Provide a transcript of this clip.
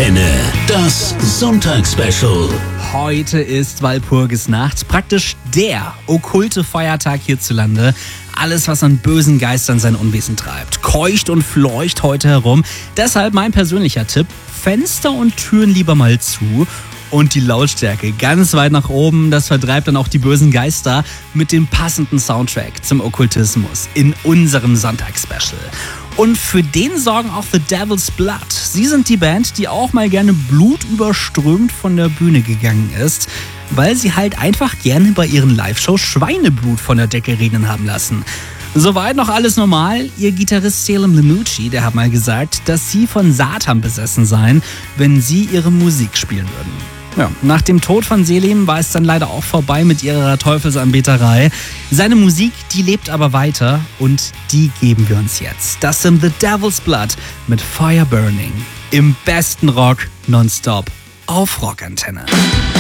Rockantenne, das Sonntagsspecial. Heute ist Walpurgisnacht, praktisch der okkulte Feiertag hierzulande. Alles, was an bösen Geistern sein Unwesen treibt, keucht und fleucht heute herum. Deshalb mein persönlicher Tipp: Fenster und Türen lieber mal zu. Und die Lautstärke ganz weit nach oben, das vertreibt dann auch die bösen Geister mit dem passenden Soundtrack zum Okkultismus in unserem Sonntagsspecial. Und für den sorgen auch The Devil's Blood. Sie sind die Band, die auch mal gerne blutüberströmt von der Bühne gegangen ist, weil sie halt einfach gerne bei ihren Live-Shows Schweineblut von der Decke regnen haben lassen. Soweit noch alles normal. Ihr Gitarrist Salem Lemucci, der hat mal gesagt, dass sie von Satan besessen seien, wenn sie ihre Musik spielen würden. Ja, nach dem Tod von Selim war es dann leider auch vorbei mit ihrer Teufelsanbeterei. Seine Musik, die lebt aber weiter und die geben wir uns jetzt. Das sind The Devil's Blood mit Fire Burning. Im besten Rock nonstop auf Rockantenne.